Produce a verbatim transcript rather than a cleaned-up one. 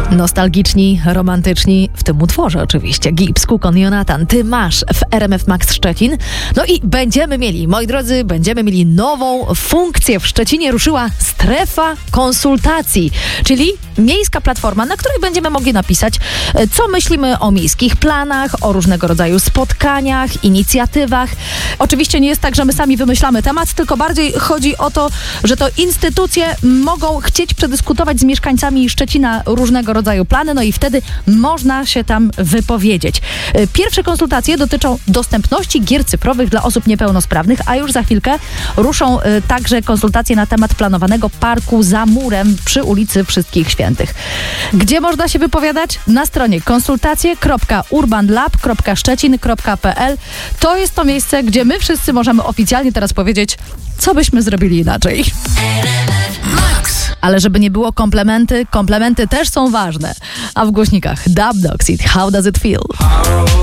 Nostalgiczni, romantyczni, w tym utworze oczywiście. Gibbs, Kukon, Jonatan, Ty masz w R M F Max Szczecin. No i będziemy mieli, moi drodzy, będziemy mieli nową funkcję. W Szczecinie ruszyła strefa konsultacji, czyli miejska platforma, na której będziemy mogli napisać, co myślimy o miejskich planach, o różnego rodzaju spotkaniach, inicjatywach. Oczywiście nie jest tak, że my sami wymyślamy temat, tylko bardziej chodzi o to, że to instytucje mogą chcieć przedyskutować z mieszkańcami Szczecina różnego rodzaju plany, no i wtedy można się tam wypowiedzieć. Pierwsze konsultacje dotyczą dostępności gier cyfrowych dla osób niepełnosprawnych, a już za chwilkę ruszą także konsultacje na temat planowanego parku za murem przy ulicy Wszystkich Świętych. Gdzie można się wypowiadać? Na stronie konsultacje kropka urban lab kropka szczecin kropka p l. To jest to miejsce, gdzie my wszyscy możemy oficjalnie teraz powiedzieć, co byśmy zrobili inaczej. Ale żeby nie było komplementy, komplementy też są ważne. A w głośnikach Dub Dogs i How Does It Feel?